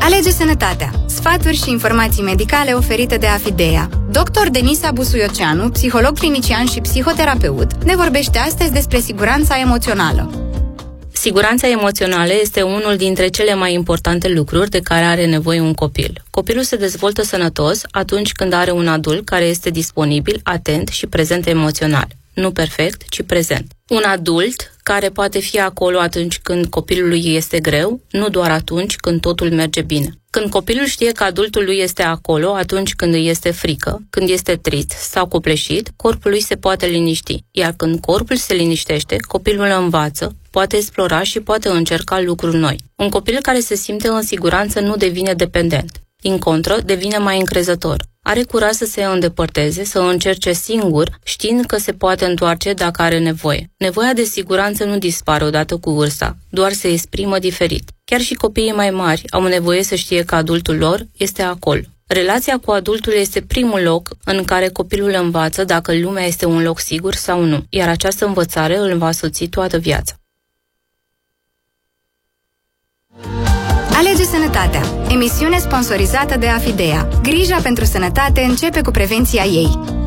Alege sănătatea. Sfaturi și informații medicale oferite de Afidea. Dr. Denisa Busuioceanu, psiholog clinician și psihoterapeut, ne vorbește astăzi despre siguranța emoțională. Siguranța emoțională este unul dintre cele mai importante lucruri de care are nevoie un copil. Copilul se dezvoltă sănătos atunci când are un adult care este disponibil, atent și prezent emoțional. Nu perfect, ci prezent. Un adult care poate fi acolo atunci când copilului este greu, nu doar atunci când totul merge bine. Când copilul știe că adultul lui este acolo atunci când îi este frică, când este trist sau copleșit, corpul lui se poate liniști. Iar când corpul se liniștește, copilul învață, poate explora și poate încerca lucruri noi. Un copil care se simte în siguranță nu devine dependent. Din contră, devine mai încrezător. Are curaj să se îndepărteze, să încerce singur, știind că se poate întoarce dacă are nevoie. Nevoia de siguranță nu dispare odată cu vârsta, doar se exprimă diferit. Chiar și copiii mai mari au nevoie să știe că adultul lor este acolo. Relația cu adultul este primul loc în care copilul învață dacă lumea este un loc sigur sau nu, iar această învățare îl va soți toată viața. Alege sănătatea. Emisiune sponsorizată de Afidea. Grija pentru sănătate începe cu prevenția ei.